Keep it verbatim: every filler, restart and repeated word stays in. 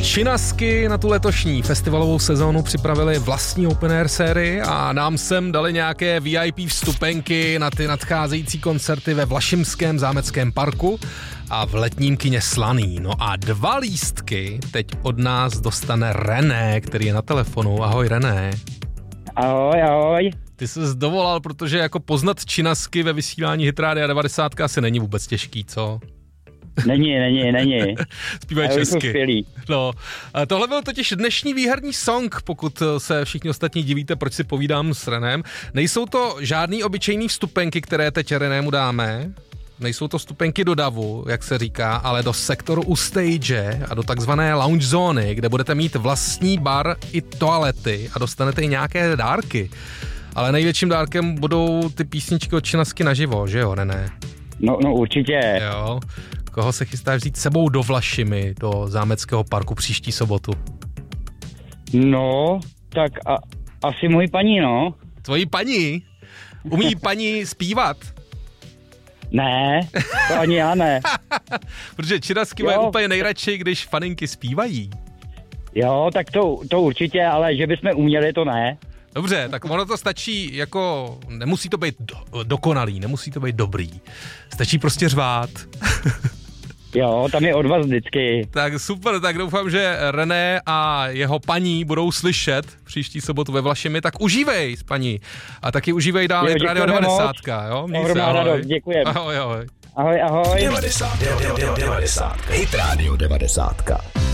Činasky na tu letošní festivalovou sezónu připravili vlastní open air sérii a nám sem dali nějaké V I P vstupenky na ty nadcházející koncerty ve Vlašimském zámeckém parku a v letním kině Slaný. No a dva lístky teď od nás dostane René, který je na telefonu. Ahoj René. Ahoj, ahoj. Ty jsi dovolal, protože jako poznat Činasky ve vysílání Hitrádia devadesát asi není vůbec těžký, co? Není, není, není. Zpívají česky. No, tohle byl totiž dnešní výherní song, pokud se všichni ostatní divíte, proč si povídám s Renem. Nejsou to žádný obyčejný vstupenky, které teď Renému dáme. Nejsou to vstupenky do davu, jak se říká, ale do sektoru u stage a do takzvané lounge zóny, kde budete mít vlastní bar i toalety a dostanete i nějaké dárky. Ale největším dárkem budou ty písničky od Činasky naživo, že jo, René? No, no určitě. Jo. Koho se chystáš vzít sebou do Vlašimi, do zámeckého parku příští sobotu? No, tak a, asi moji paní, no. Tvojí paní? Umí paní zpívat? Ne, to ani já ne. Protože Činasky mají úplně nejradši, když faninky zpívají. Jo, tak to, to určitě, ale že bychom uměli, to ne. Dobře, tak ono to stačí jako, nemusí to být do, dokonalý, nemusí to být dobrý. Stačí prostě řvát. Jo, tam je od vás vždycky. Tak super, tak doufám, že René a jeho paní budou slyšet příští sobotu ve Vlašimi, tak užívej s paní. A taky užívej dál i Radio devadesát, jo? Měj se, ahoj. Děkujem. Ahoj, ahoj. Ahoj, ahoj. devadesát, devadesát, Hit Radio devadesát.